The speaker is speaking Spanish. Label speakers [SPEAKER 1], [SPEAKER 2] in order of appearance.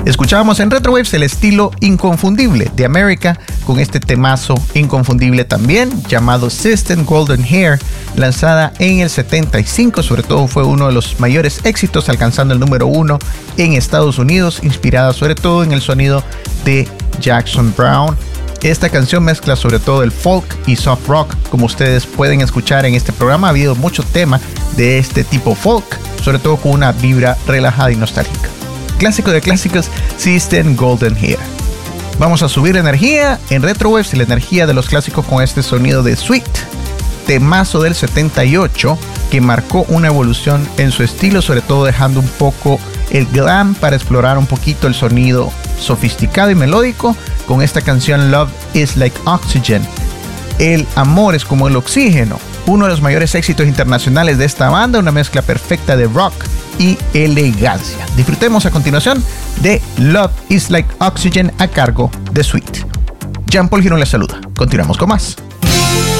[SPEAKER 1] Escuchábamos en Retrowaves el estilo inconfundible de America con este temazo inconfundible también llamado System Golden Hair, lanzada en el 75. Sobre todo fue uno de los mayores éxitos, alcanzando el número 1 en Estados Unidos, inspirada sobre todo en el sonido de Jackson Browne. Esta canción mezcla sobre todo el folk y soft rock. Como ustedes pueden escuchar en este programa, ha habido mucho tema de este tipo folk, sobre todo con una vibra relajada y nostálgica. Clásico de clásicos, System Golden Hair. Vamos a subir energía en Retrowaves y la energía de los clásicos con este sonido de Sweet, temazo del 78 que marcó una evolución en su estilo, sobre todo dejando un poco el glam para explorar un poquito el sonido sofisticado y melódico con esta canción Love is Like Oxygen. El amor es como el oxígeno, uno de los mayores éxitos internacionales de esta banda, una mezcla perfecta de rock y elegancia. Disfrutemos a continuación de Love is Like Oxygen a cargo de Sweet. Jean Paul Girón les saluda. Continuamos con más.